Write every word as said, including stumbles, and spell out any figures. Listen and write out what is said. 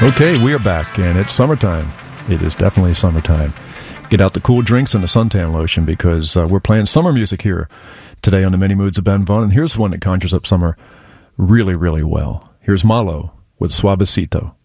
Okay, we are back, and it's summertime. It is definitely summertime. Get out the cool drinks and the suntan lotion because uh, we're playing summer music here today on the Many Moods of Ben Vaughn, and here's one that conjures up summer really, really well. Here's Malo with Suavecito.